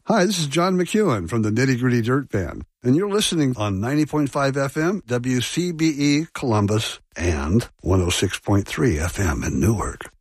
Hi, this is John McEwen from the Nitty Gritty Dirt Band, and you're listening on 90.5 FM, WCBE Columbus, and 106.3 FM in Newark.